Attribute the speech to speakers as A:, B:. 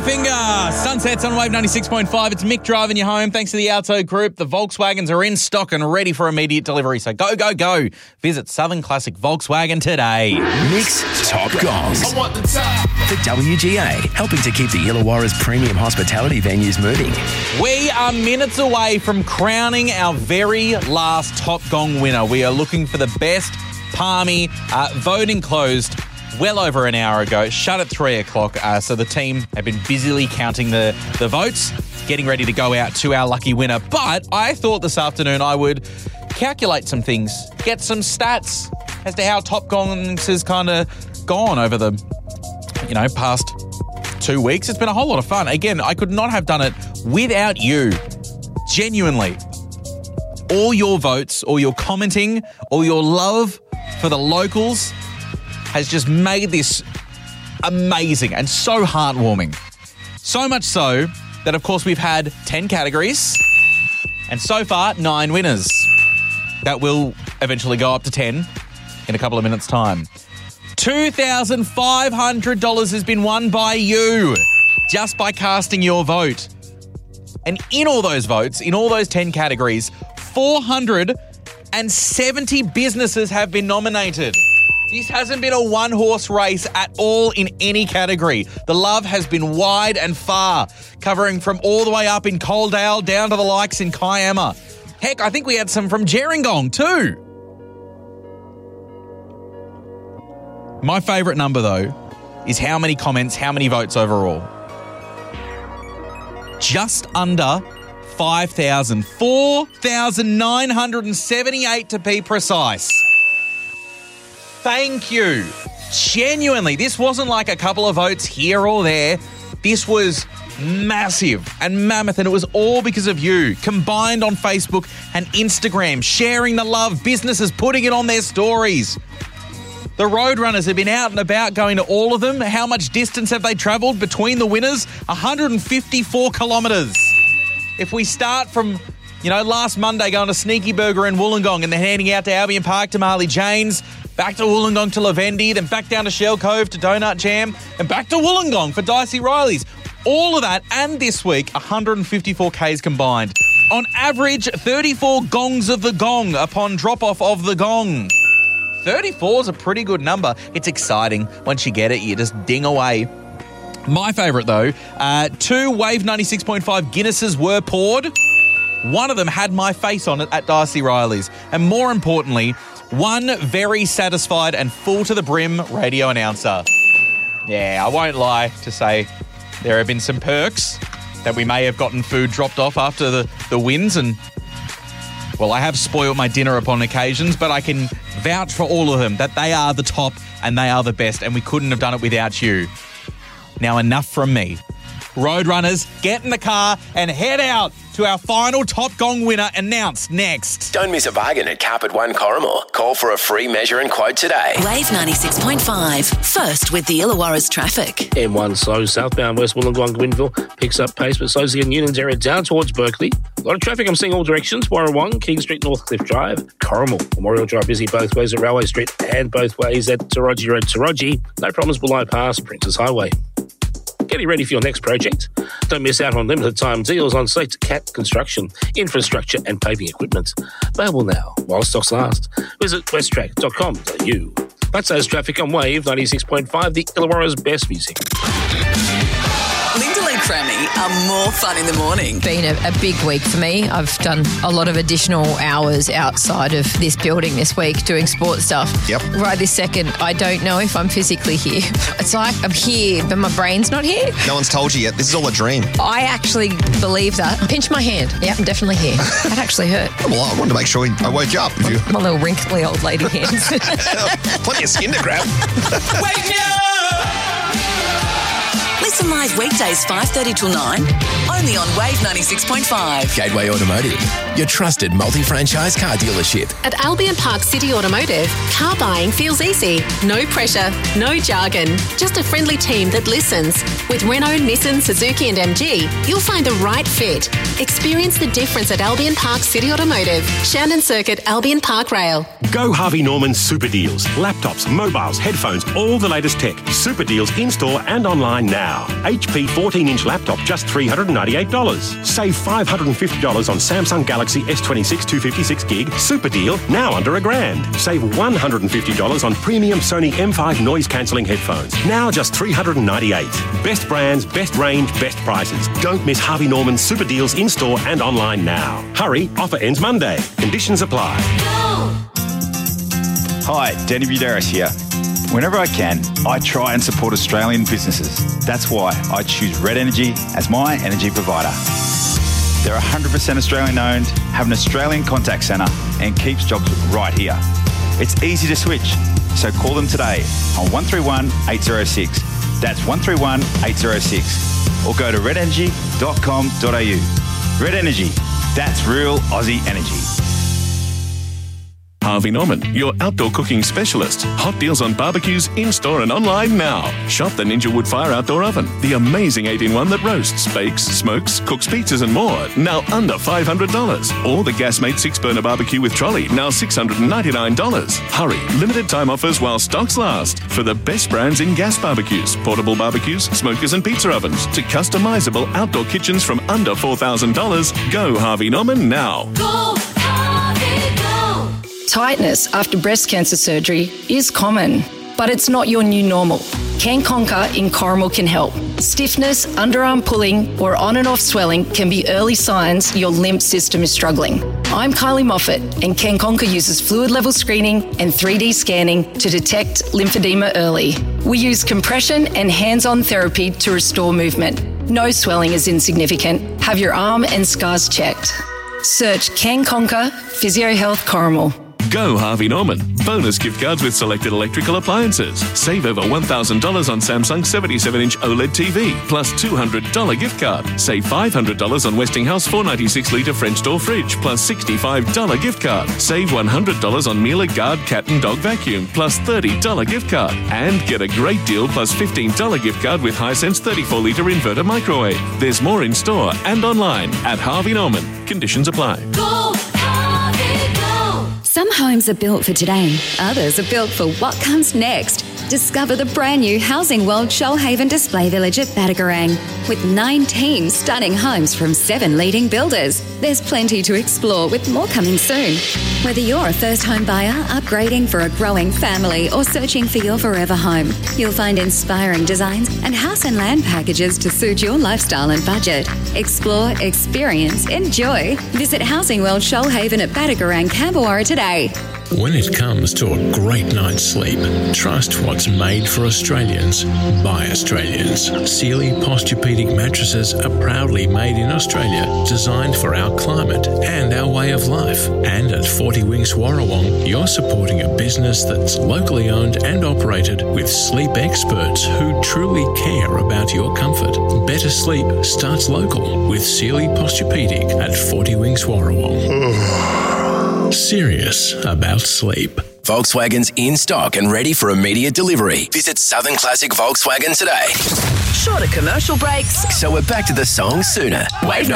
A: Finger. Sunsets on Wave 96.5. It's Mick driving you home. Thanks to the Auto Group. The Volkswagens are in stock and ready for immediate delivery. So go, go, go. Visit Southern Classic Volkswagen today.
B: Mick's Top Gongs. I want the top. The WGA, helping to keep the Illawarra's premium hospitality venues moving.
A: We are minutes away from crowning our very last Top Gong winner. We are looking for the best Palmy. Voting closed well over an hour ago, shut at 3 o'clock. So the team have been busily counting the votes, getting ready to go out to our lucky winner. But I thought this afternoon I would calculate some things, get some stats as to how Top Gongs has kind of gone over the, past 2 weeks. It's been a whole lot of fun. Again, I could not have done it without you. Genuinely. All your votes, all your commenting, all your love for the locals has just made this amazing and so heartwarming. So much so that, of course, we've had 10 categories and so far 9 winners. That will eventually go up to 10 in a couple of minutes' time. $2,500 has been won by you just by casting your vote. And in all those votes, in all those 10 categories, 470 businesses have been nominated. This hasn't been a one-horse race at all in any category. The love has been wide and far, covering from all the way up in Coaldale down to the likes in Kiama. Heck, I think we had some from Gerringong too. My favourite number, though, is how many comments, how many votes overall. Just under 5,000. 4,978 to be precise. Thank you. Genuinely, this wasn't like a couple of votes here or there. This was massive and mammoth, and it was all because of you. Combined on Facebook and Instagram, sharing the love, businesses putting it on their stories. The Roadrunners have been out and about going to all of them. How much distance have they travelled between the winners? 154 kilometres. If we start from, last Monday going to Sneaky Burger in Wollongong and then handing out to Albion Park to Marley Jane's, back to Wollongong to Lavendi, then back down to Shell Cove to Donut Jam, and back to Wollongong for Dicey Riley's. All of that, and this week, 154 Ks combined. On average, 34 gongs of the gong upon drop-off of the gong. 34 is a pretty good number. It's exciting. Once you get it, you just ding away. My favourite, though, 2 Wave 96.5 Guinnesses were poured. One of them had my face on it at Dicey Riley's. And more importantly, one very satisfied and full to the brim radio announcer. Yeah, I won't lie to say there have been some perks that we may have gotten food dropped off after the wins, and, well, I have spoiled my dinner upon occasions, but I can vouch for all of them that they are the top and they are the best, and we couldn't have done it without you. Now, enough from me. Roadrunners, get in the car and head out to our final Top Gong winner announced next.
B: Don't miss a bargain at Carpet One Corrimal. Call for a free measure and quote today.
C: Wave 96.5. First with the Illawarra's traffic.
D: M1 slow southbound West Wollongong Gwynville picks up pace, but slows the Newlands area down towards Berkeley. A lot of traffic I'm seeing all directions. Warrawong, King Street, Northcliffe Drive. Corrimal, Memorial Drive busy both ways at Railway Street and both ways at Taraji Road, Taraji. No problems below past Princes Highway. Getting ready for your next project? Don't miss out on limited time deals on select CAT construction, infrastructure and paving equipment. Available now while stocks last. Visit westtrack.com.au. That's those traffic on Wave 96.5, the Illawarra's best music.
C: Lyndall and Crammy are more fun in the morning.
E: Been a big week for me. I've done a lot of additional hours outside of this building this week doing sport stuff.
F: Yep.
E: Right this second, I don't know if I'm physically here. It's like I'm here, but my brain's not here.
F: No one's told you yet. This is all a dream.
E: I actually believe that. Pinch my hand. Yep, I'm definitely here. That actually hurt.
F: Well, I wanted to make sure I woke you up.
E: My little wrinkly old lady hands.
F: Plenty of skin to grab.
C: Wake me up! Listen live weekdays 5:30 till 9, only on Wave 96.5.
B: Gateway Automotive, your trusted multi-franchise car dealership.
G: At Albion Park City Automotive, car buying feels easy. No pressure, no jargon, just a friendly team that listens. With Renault, Nissan, Suzuki and MG, you'll find the right fit. Experience the difference at Albion Park City Automotive, Shannon Circuit, Albion Park Rail.
H: Go Harvey Norman Super Deals. Laptops, mobiles, headphones, all the latest tech. Super Deals in-store and online now. HP 14-inch laptop, just $398. Save $550 on Samsung Galaxy S26 256 gig, super deal, now under $1,000. Save $150 on premium Sony M5 noise-cancelling headphones, now just $398. Best brands, best range, best prices. Don't miss Harvey Norman's super deals in-store and online now. Hurry, offer ends Monday. Conditions apply.
I: Hi, Danny Budaris here. Whenever I can, I try and support Australian businesses. That's why I choose Red Energy as my energy provider. They're 100% Australian owned, have an Australian contact centre and keeps jobs right here. It's easy to switch, so call them today on 131 806. That's 131 806. Or go to redenergy.com.au. Red Energy, that's real Aussie energy.
J: Harvey Norman, your outdoor cooking specialist. Hot deals on barbecues in-store and online now. Shop the Ninja Wood Fire Outdoor Oven, the amazing 8-in-1 that roasts, bakes, smokes, cooks pizzas and more, now under $500. Or the Gasmate 6-burner barbecue with trolley, now $699. Hurry, limited time offers while stocks last. For the best brands in gas barbecues, portable barbecues, smokers and pizza ovens, to customizable outdoor kitchens from under $4,000. Go Harvey Norman now.
K: Go Harvey, go! Tightness after breast cancer surgery is common, but it's not your new normal. Can Conquer in Corrimal can help. Stiffness, underarm pulling, or on and off swelling can be early signs your lymph system is struggling. I'm Kylie Moffat, and Can Conquer uses fluid level screening and 3D scanning to detect lymphedema early. We use compression and hands-on therapy to restore movement. No swelling is insignificant. Have your arm and scars checked. Search Can Conquer Physio Health Corrimal.
J: Go Harvey Norman. Bonus gift cards with selected electrical appliances. Save over $1,000 on Samsung 77-inch OLED TV, plus $200 gift card. Save $500 on Westinghouse 496-litre French door fridge, plus $65 gift card. Save $100 on Miele Guard cat and dog vacuum, plus $30 gift card. And get a great deal plus $15 gift card with Hisense 34-litre inverter microwave. There's more in store and online at Harvey Norman. Conditions apply.
L: Go, Harvey, go! Some homes are built for today, others are built for what comes next. Discover the brand new Housing World Shoalhaven Display Village at Batagarang. With 19 stunning homes from 7 leading builders. There's plenty to explore with more coming soon. Whether you're a first home buyer, upgrading for a growing family or searching for your forever home, you'll find inspiring designs and house and land packages to suit your lifestyle and budget. Explore, experience, enjoy. Visit Housing World Shoalhaven at Batagarang, Camberwara today.
M: When it comes to a great night's sleep, trust what's made for Australians by Australians. Sealy Posturepedic mattresses are proudly made in Australia, designed for our climate and our way of life. And at 40 Winks Warrawong, you're supporting a business that's locally owned and operated with sleep experts who truly care about your comfort. Better sleep starts local with Sealy Posturepedic at 40 Winks Warrawong. Serious about sleep.
B: Volkswagen's in stock and ready for immediate delivery. Visit Southern Classic Volkswagen today.
C: Shorter commercial breaks.
B: So we're back to the song sooner.
C: Wave